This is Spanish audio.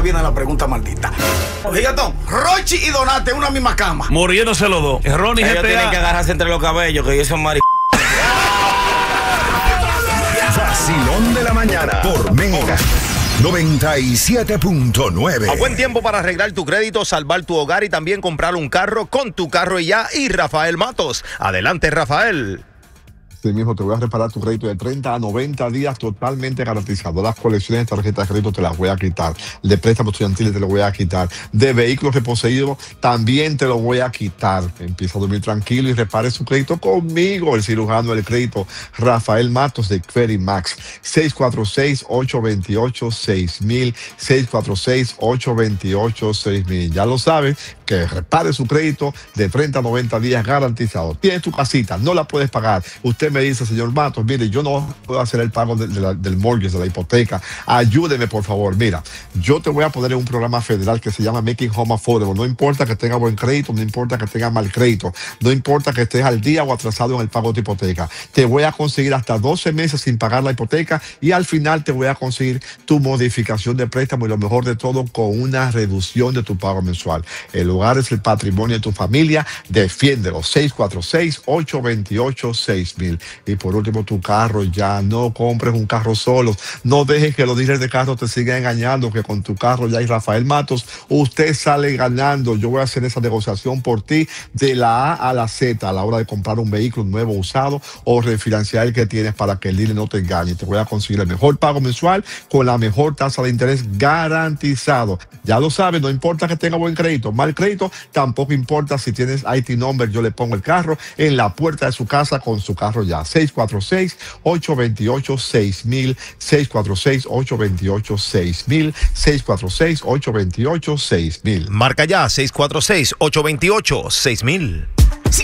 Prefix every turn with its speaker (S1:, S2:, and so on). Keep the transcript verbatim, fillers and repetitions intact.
S1: viene la pregunta maldita. Gigatón, Rochi y Donate en una misma cama.
S2: Muriéndose los dos. Ronnie
S3: Ellos
S2: G T A.
S3: tienen que agarrarse entre los cabellos, que ellos son mari...
S4: Vacilón de la mañana por Mega noventa y siete punto nueve.
S5: A buen tiempo para arreglar tu crédito, salvar tu hogar y también comprar un carro con Tu Carro y Ya y Rafael Matos. Adelante, Rafael.
S6: Sí mismo, te voy a reparar tu crédito de treinta a noventa días totalmente garantizado. Las colecciones de tarjetas de crédito te las voy a quitar. De préstamos estudiantiles te lo voy a quitar. De vehículos reposeídos también te lo voy a quitar. Empieza a dormir tranquilo y repare su crédito conmigo, el cirujano del crédito, Rafael Matos de Credit Max. seis cuatro seis, ocho dos ocho, seis mil. seis cuatro seis, ocho dos ocho, seis mil. Ya lo sabes, que repare su crédito de treinta a noventa días garantizado. Tienes tu casita, no la puedes pagar. Usted me dice, señor Matos, mire, yo no puedo hacer el pago de, de la, del mortgage, de la hipoteca. Ayúdeme, por favor. Mira, yo te voy a poner en un programa federal que se llama Making Home Affordable. No importa que tenga buen crédito, no importa que tenga mal crédito, no importa que estés al día o atrasado en el pago de tu hipoteca. Te voy a conseguir hasta doce meses sin pagar la hipoteca y al final te voy a conseguir tu modificación de préstamo y lo mejor de todo, con una reducción de tu pago mensual. El hogar es el patrimonio de tu familia. Defiéndelo. seis cuatro seis, ocho dos ocho, seis mil. Y por último, tu carro ya. No compres un carro solo. No dejes que los dealers de carro te sigan engañando, que con tu carro ya y Rafael Matos, usted sale ganando. Yo voy a hacer esa negociación por ti de la A a la Z a la hora de comprar un vehículo nuevo, usado o refinanciar el que tienes, para que el dealer no te engañe. Te voy a conseguir el mejor pago mensual con la mejor tasa de interés garantizado. Ya lo sabes, no importa que tenga buen crédito, mal crédito, tampoco importa si tienes I T number. Yo le pongo el carro en la puerta de su casa con su carro ya. seis cuatro seis, ocho dos ocho, seis mil. seis cuatro seis, ocho dos ocho, seis mil. seis cuatro seis, ocho dos ocho, seis mil.
S5: Marca ya seis cuatro seis, ocho dos ocho, seis mil.